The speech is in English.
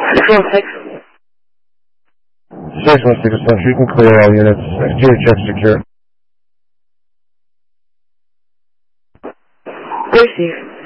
Control 6. 616 Assumption, you can clear all units. Exterior check secure. Receive.